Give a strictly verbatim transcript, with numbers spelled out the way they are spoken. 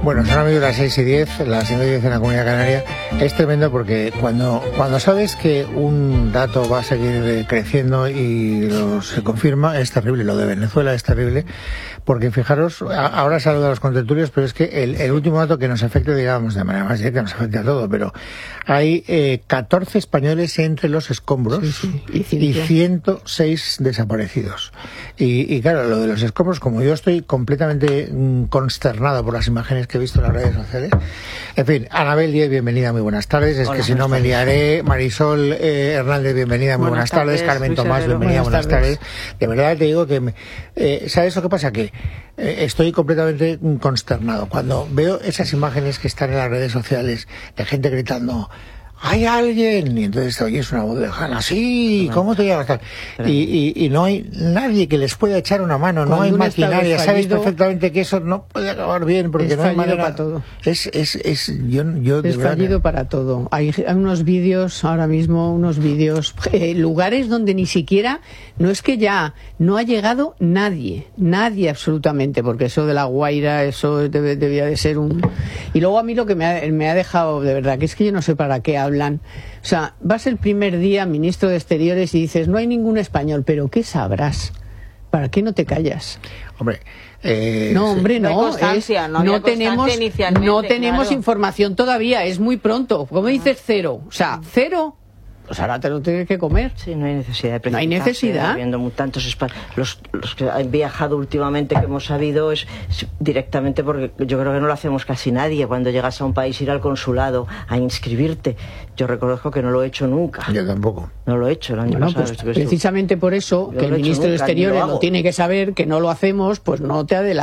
Bueno, son amigos las seis y diez, las cinco y diez en la Comunidad Canaria. Es tremendo porque cuando, cuando sabes que un dato va a seguir creciendo y lo, se confirma, es terrible. Lo de Venezuela es terrible, porque fijaros, ahora saludo a los contertulios, pero es que el, el último dato que nos afecta, digamos, de manera más directa, nos afecta a todo, pero hay eh, catorce españoles entre los escombros, sí, sí. Y, y ciento seis desaparecidos. Y, y claro, lo de los escombros, como yo estoy completamente mm, consternado por las imágenes que he visto en las redes sociales. En fin, Anabel Díez, bienvenida, muy buenas tardes. Es Hola, que si no me liaré. Marisol eh, Hernández, bienvenida, muy buenas, buenas tardes. tardes. Carmen Luis Tomás, Herrero, bienvenida, buenas, buenas tardes. tardes. De verdad te digo que, me, eh, ¿sabes lo que pasa? Que eh, estoy completamente consternado cuando veo esas imágenes que están en las redes sociales de gente gritando: ¡hay alguien! Y entonces oyes una voz lejana: sí, ¿cómo te llamas? Y, y, y no hay nadie que les pueda echar una mano, no hay maquinaria. Sabes perfectamente que eso no puede acabar bien, porque no hay manera. Para todo. Es, es, es, yo, yo de es verdad fallido que... para todo. Hay, hay unos vídeos ahora mismo, unos vídeos, eh, lugares donde ni siquiera, no es que ya no ha llegado nadie, nadie absolutamente, porque eso de La Guaira, eso debe, debía de ser un... Y luego a mí lo que me ha, me ha dejado, de verdad, que es que yo no sé para qué hablo. O sea, vas el primer día ministro de Exteriores y dices: no hay ningún español, pero ¿qué sabrás? ¿Para qué no te callas? Hombre, eh, no, hombre, no, no, es, no, no tenemos, no tenemos claro. información todavía, es muy pronto. ¿Cómo dices cero? O sea, cero. Pues ahora te lo tienes que comer. Sí, no hay necesidad de No hay necesidad. Viendo tantos los, los que han viajado últimamente, que hemos sabido, es, es directamente porque yo creo que no lo hacemos casi nadie. Cuando llegas a un país, ir al consulado a inscribirte. Yo reconozco que no lo he hecho nunca. Yo tampoco. No lo he hecho el año bueno, pasado. Pues, precisamente por eso, yo que el ministro de Exteriores lo tiene que saber, que no lo hacemos, pues no te adelantes.